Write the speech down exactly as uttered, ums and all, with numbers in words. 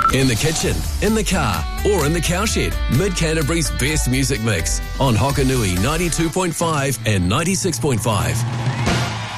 In the kitchen, in the car, or in the cowshed, Mid-Canterbury's best music mix on Hokanui ninety-two point five and ninety-six point five.